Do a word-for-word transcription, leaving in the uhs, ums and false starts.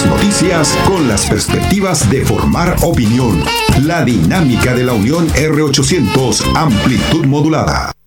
las noticias con las perspectivas de formar opinión. La dinámica de la Unión R ochocientos, amplitud modulada.